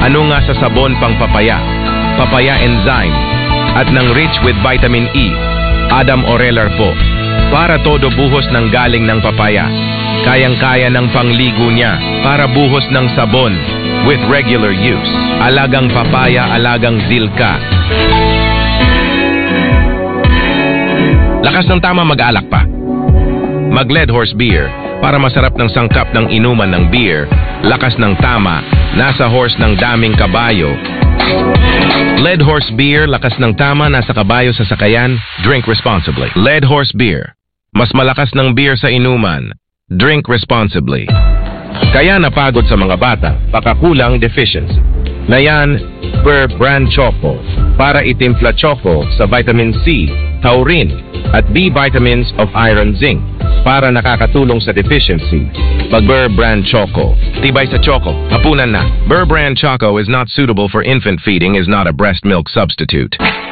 Ano nga sa sabon pang papaya, papaya enzyme, at ng rich with vitamin E, Adam Orelar po. Para todo buhos ng galing ng papaya. Kayang-kaya ng pangligo niya para buhos ng sabon with regular use. Alagang papaya, alagang zilka. Lakas ng tama mag-alak pa. Mag-Lead Horse Beer para masarap ng sangkap ng inuman ng beer. Lakas ng tama, nasa horse ng daming kabayo. Lead Horse Beer, lakas ng tama, nasa kabayo sa sakayan. Drink responsibly. Lead Horse Beer, mas malakas ng beer sa inuman. Drink responsibly. Kaya napagod sa mga bata, baka kulang deficiency. Ngayon, Burr Brand Choco para itimpla choco sa vitamin C, taurine, at B vitamins of iron zinc para nakakatulong sa deficiency. Burr Brand Choco. Tibay sa choco. Hapunan na. Burr Brand Choco is not suitable for infant feeding, is not a breast milk substitute.